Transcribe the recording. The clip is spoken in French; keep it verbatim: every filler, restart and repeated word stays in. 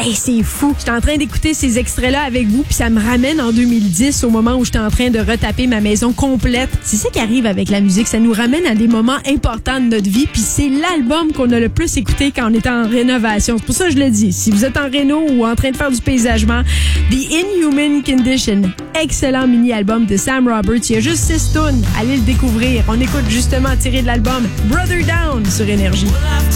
Hey, c'est fou. J'étais en train d'écouter ces extraits-là avec vous, puis ça me ramène en deux mille dix, au moment où j'étais en train de retaper ma maison complète. C'est ça qui arrive avec la musique. Ça nous ramène à des moments importants de notre vie, puis c'est l'album qu'on a le plus écouté quand on était en rénovation. C'est pour ça que je le dis. Si vous êtes en réno ou en train de faire du paysagement, The Inhuman Condition, excellent mini-album de Sam Roberts. Il y a juste six tunes. Allez le découvrir. On écoute justement tiré de l'album Brother Down sur Énergie.